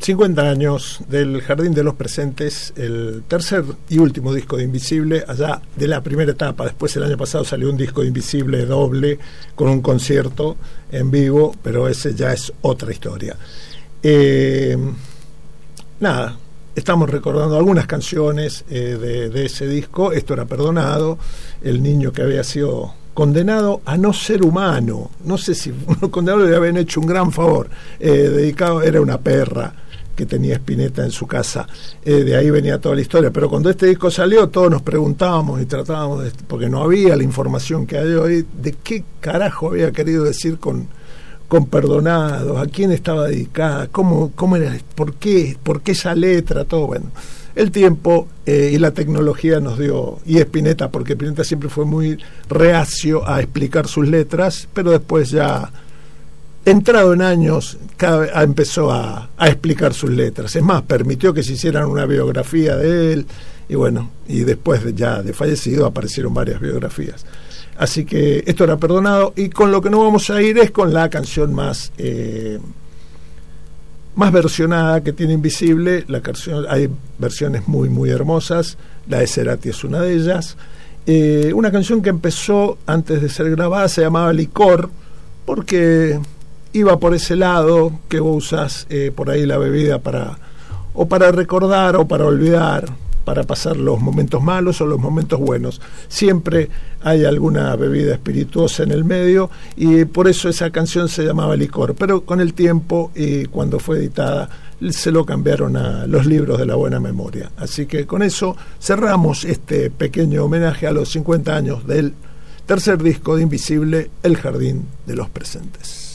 50 años del Jardín de los Presentes, el tercer y último disco de Invisible, allá de la primera etapa. Después el año pasado salió un disco de Invisible doble con un concierto en vivo, pero ese ya es otra historia. Nada, estamos recordando algunas canciones de ese disco. Esto era Perdonado, el niño que había sido condenado a no ser humano. No sé si unos condenados le habían hecho un gran favor. Dedicado, era una perra que tenía Spinetta en su casa. De ahí venía toda la historia. Pero cuando este disco salió, todos nos preguntábamos y tratábamos, porque no había la información que hay hoy, de qué carajo había querido decir con Perdonados, a quién estaba dedicada, cómo era, por qué esa letra, todo. Bueno, el tiempo y la tecnología nos dio, y Spinetta, porque Spinetta siempre fue muy reacio a explicar sus letras, pero después ya, entrado en años, cada vez empezó a explicar sus letras. Es más, permitió que se hicieran una biografía de él, y bueno, y después ya de fallecido aparecieron varias biografías. Así que esto era Perdonado, y con lo que nos vamos a ir es con la canción más versionada que tiene Invisible. Hay versiones muy muy hermosas, la de Cerati es una de ellas. Una canción que empezó antes de ser grabada, se llamaba Licor, porque iba por ese lado que vos usás por ahí la bebida para recordar o para olvidar, para pasar los momentos malos o los momentos buenos. Siempre hay alguna bebida espirituosa en el medio, y por eso esa canción se llamaba Licor. Pero con el tiempo, y cuando fue editada, se lo cambiaron a los libros de la buena memoria. Así que con eso cerramos este pequeño homenaje a los 50 años del tercer disco de Invisible, El Jardín de los Presentes.